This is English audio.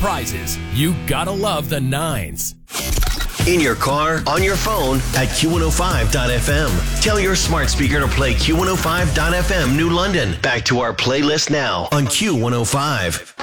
prizes. You gotta love the nines. In your car, on your phone, at Q105.FM. Tell your smart speaker to play Q105.FM New London. Back to our playlist now on Q105.